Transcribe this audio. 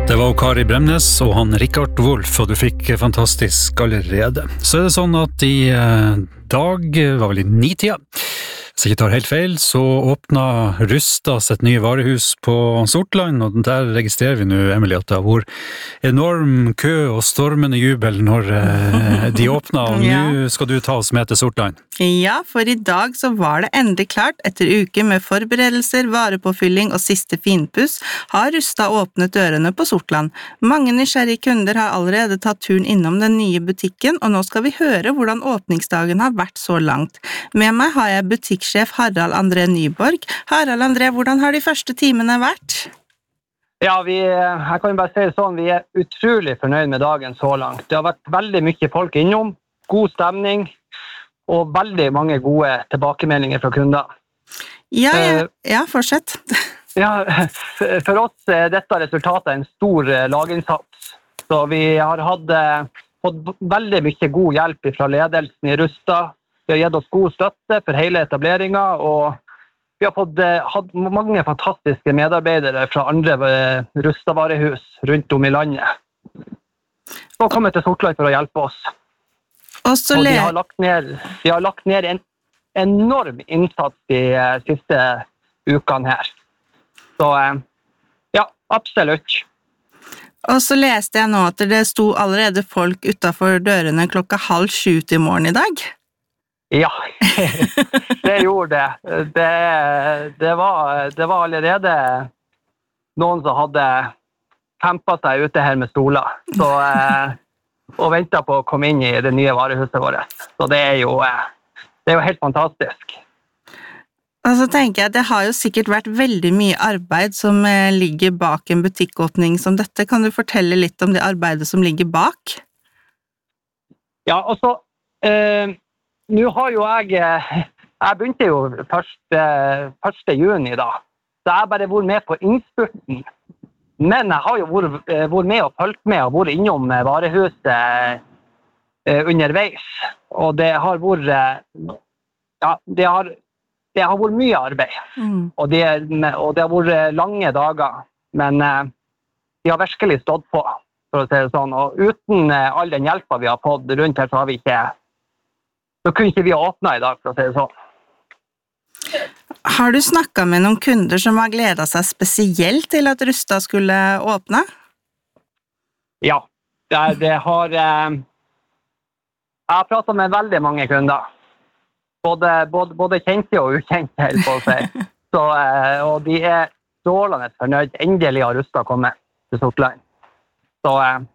Det var Kari Bremnes og han Rikard Wolff, og du fikk fantastisk allerede. Så det sånn at i dag, var vel i 9-tida, hvis jeg ikke tar helt feil, så åpnet Rusta sitt nye varehus på Sortland, og der registrerer vi nå, Emilie, at det har vært enorm kø og stormende jubel når de åpnet, og nå skal du ta oss med til Sortland. Ja, for i dag så var det endelig klart. Etter uker med forberedelser, varepåfylling og siste finpuss, har Rusta åpnet dørene på Sortland. Mange nysgjerrige kunder har allerede tatt turen innom den nye butikken, og nå skal vi høre hvordan åpningsdagen har vært så langt. Med meg har jeg butikksjef Harald André Nyborg. Harald André, hvordan har de første timene vært? Ja, jeg kan bare si det sånn, vi er utrolig fornøyd med dagen så langt. Det har vært veldig mye folk innom, god stemning, og veldig mange gode tilbakemeldinger fra kunder. Ja, fortsett. Ja, for oss er dette resultatet en stor laginnsats. Så vi har fått veldig mye god hjelp fra ledelsen i Rusta. Vi har gitt oss god støtte for hele etableringen, og vi har hatt mange fantastiske medarbeidere fra andre Rusta-varehus rundt om i landet. Og kommet til Sortland for å hjelpe oss. Og de har lagt ned en enorm innsats de siste ukene her. Så ja, absolutt. Og så leste jeg nå at det sto allerede folk utenfor dørene 6:30 til morgen i dag. Ja, det gjorde det. Det var allerede noen som hadde kjempet seg ute her med stoler. Og ventet på å komme inn i det nye varehuset vårt. Så det er jo helt fantastisk. Og så tenker jeg at det har jo sikkert vært veldig mye arbeid som ligger bak en butikkåpning som dette. Kan du fortelle litt om det arbeidet som ligger bak? Ja, altså, nå har jo jeg begynte jo 1. juni da, så jeg bare vært med på innspurten. Men jeg har jo vært med og fulgt med og vært innom varehuset underveis. Og det har vært, ja, det har vært mye arbeid. Og det har vært lange dager. Men de har virkelig stått på, for å si det sånn. Og uten all den hjelpen vi har fått rundt her, så kunne ikke vi åpnet i dag, for å si det sånn. Har du snakket med noen kunder som har gledet seg spesielt til at Rusta skulle åpne? Ja, jeg har pratet med veldig mange kunder. Både kjente og ukjente, på å si. Og de er strålende fornøyd. Endelig har Rusta kommet til Sortland. Så